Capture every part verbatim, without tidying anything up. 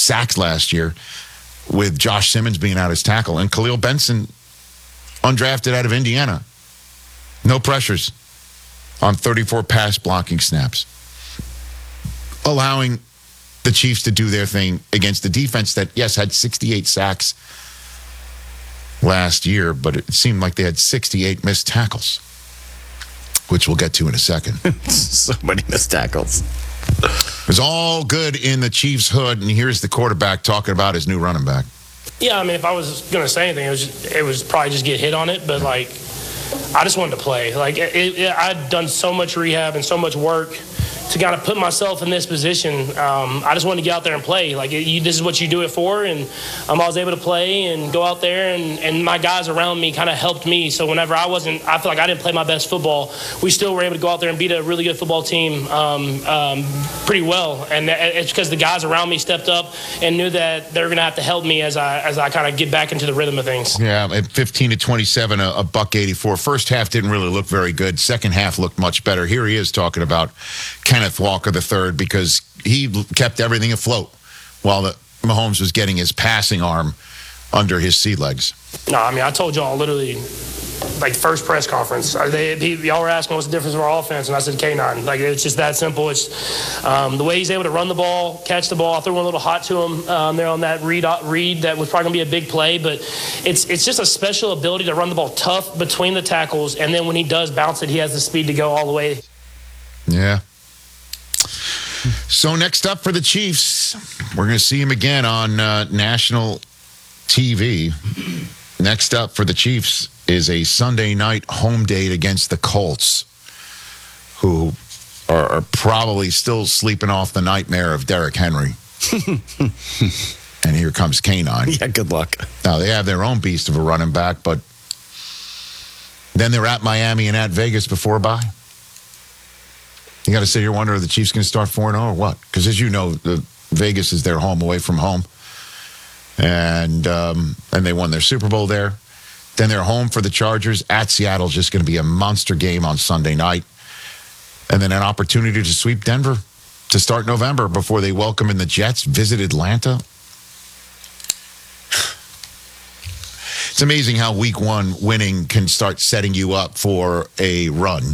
sacks last year with Josh Simmons being out as tackle. And Khalil Benson, undrafted out of Indiana. No pressures on thirty-four pass blocking snaps. Allowing the Chiefs to do their thing against the defense that, yes, had sixty-eight sacks last year, but it seemed like they had sixty-eight missed tackles, which we'll get to in a second. So many missed tackles. It was all good in the Chiefs' hood, and here's the quarterback talking about his new running back. Yeah, I mean, if I was going to say anything, it was just, it was probably just get hit on it, but, like, I just wanted to play. Like, it, it, I'd done so much rehab and so much work to kind of put myself in this position. Um, I just wanted to get out there and play. Like, you, this is what you do it for, and um, I was able to play and go out there, and, and my guys around me kind of helped me. So whenever I wasn't, I feel like I didn't play my best football, we still were able to go out there and beat a really good football team um, um, pretty well. And it's because the guys around me stepped up and knew that they were going to have to help me as I as I kind of get back into the rhythm of things. Yeah, at fifteen to twenty-seven, a, a buck eighty-four. First half didn't really look very good. Second half looked much better. Here he is talking about Kenneth Walker the third, because he kept everything afloat while the, Mahomes was getting his passing arm under his sea legs. No, I mean, I told y'all literally, like, first press conference, they, he, y'all were asking what's the difference of our offense, and I said K nine. Like, it's just that simple. It's um, the way he's able to run the ball, catch the ball. I threw one a little hot to him um, there on that read, read that was probably going to be a big play, but it's it's just a special ability to run the ball tough between the tackles, and then when he does bounce it, he has the speed to go all the way. Yeah. So next up for the Chiefs, we're going to see him again on uh, national T V. Next up for the Chiefs is a Sunday night home date against the Colts, who are, are probably still sleeping off the nightmare of Derrick Henry. And here comes K nine. Yeah, good luck. Now, they have their own beast of a running back, but then they're at Miami and at Vegas before bye. You got to sit here and wonder, are the Chiefs going to start four and oh or what? Because as you know, the Vegas is their home away from home. And um, and they won their Super Bowl there. Then they're home for the Chargers. At Seattle, just going to be a monster game on Sunday night. And then an opportunity to sweep Denver to start November before they welcome in the Jets, visit Atlanta. It's amazing how week one winning can start setting you up for a run.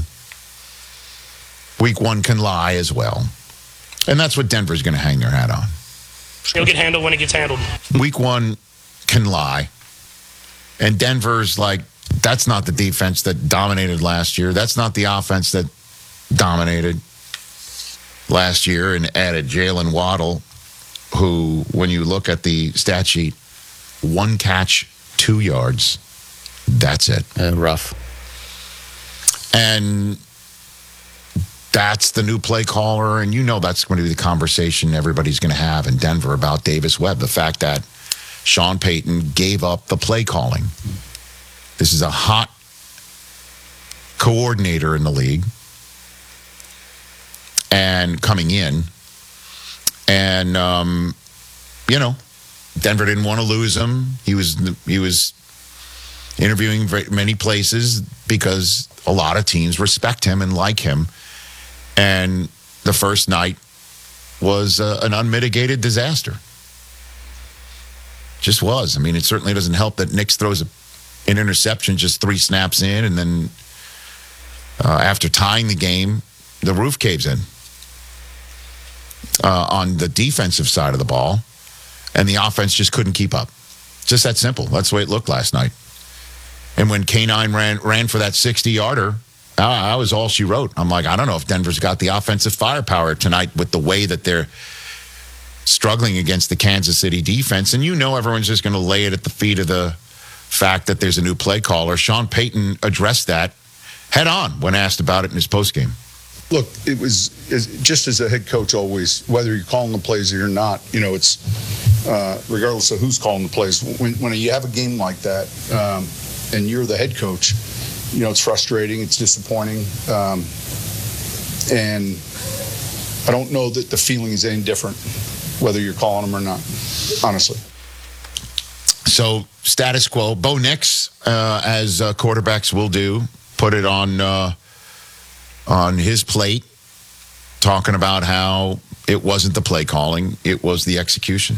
Week one can lie as well. And that's what Denver's going to hang their hat on. It'll get handled when it gets handled. Week one can lie. And Denver's like, that's not the defense that dominated last year. That's not the offense that dominated last year, and added Jalen Waddle, who, when you look at the stat sheet, one catch, two yards. That's it. Uh, rough. And that's the new play caller, and you know that's going to be the conversation everybody's going to have in Denver about Davis Webb, the fact that Sean Payton gave up the play calling. This is a hot coordinator in the league, and coming in, and um, you know, Denver didn't want to lose him. He was he was interviewing very many places because a lot of teams respect him and like him. And the first night was uh, an unmitigated disaster. Just was. I mean, it certainly doesn't help that Nix throws a, an interception just three snaps in, and then uh, after tying the game, the roof caves in uh, on the defensive side of the ball, and the offense just couldn't keep up. Just that simple. That's the way it looked last night. And when K nine ran ran for that sixty-yarder, I was all she wrote. I'm like, I don't know if Denver's got the offensive firepower tonight with the way that they're struggling against the Kansas City defense. And you know everyone's just going to lay it at the feet of the fact that there's a new play caller. Sean Payton addressed that head on when asked about it in his postgame. Look, it was just as a head coach always, whether you're calling the plays or you're not, you know, it's uh, regardless of who's calling the plays. When, when you have a game like that um, and you're the head coach, you know, it's frustrating, it's disappointing, um, and I don't know that the feeling is any different, whether you're calling them or not, honestly. So, status quo. Bo Nix, uh, as uh, quarterbacks will do, put it on uh, on his plate, talking about how it wasn't the play calling, it was the execution.